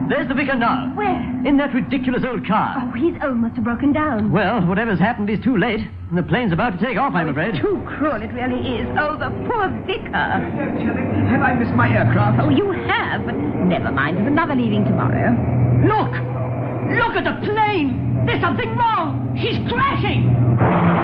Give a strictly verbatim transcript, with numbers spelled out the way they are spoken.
There's the vicar now. Where? In that ridiculous old car. Oh, his own must have broken down. Well, whatever's happened is too late. And the plane's about to take off, I'm afraid. Too cruel, it really is. Oh, the poor vicar. Have I missed my aircraft? Oh, you have, but never mind. There's another leaving tomorrow. Look! Look at the plane! There's something wrong! She's crashing!